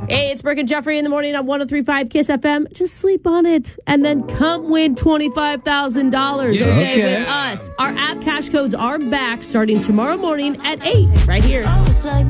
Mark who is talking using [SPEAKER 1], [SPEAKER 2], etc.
[SPEAKER 1] Hey, it's Brooke and Jeffrey in the morning on 103.5 KISS FM. Just sleep on it and then come win $25,000 okay, with us. Our app cash codes are back starting tomorrow morning at 8 right here.